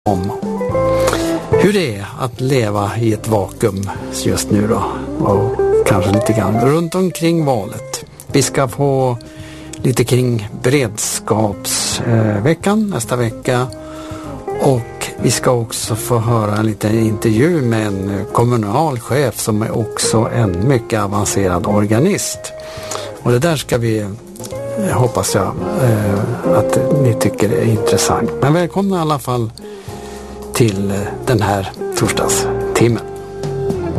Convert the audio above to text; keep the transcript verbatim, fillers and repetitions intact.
om hur det är att leva i ett vakuum just nu då, och kanske lite grann runt omkring valet. Vi ska få lite kring beredskapsveckan nästa vecka, och vi ska också få höra en liten intervju med en kommunalchef som är också en mycket avancerad organist. Och det där ska vi, hoppas jag, att ni tycker är intressant. Men välkomna i alla fall till den här torsdagstimmen.